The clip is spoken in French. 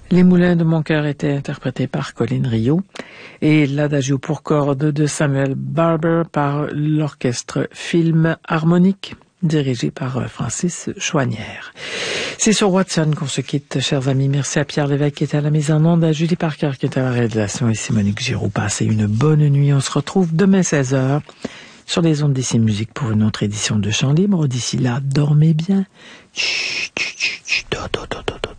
Les moulins de mon cœur étaient interprétés par Colin Rio et l'Adagio pour cordes de Samuel Barber par l'orchestre Film Harmonique dirigé par Francis Chouanière. C'est sur Watson qu'on se quitte, chers amis. Merci à Pierre Lévesque qui était à la mise en onde, à Julie Parker qui était à la réalisation et Monique Giroux. Passez une bonne nuit. On se retrouve demain 16h sur les ondes d'Ici Musique pour une autre édition de Chant Libre. D'ici là, dormez bien. Chut, chut, chut, chut, do, do, do, do, do.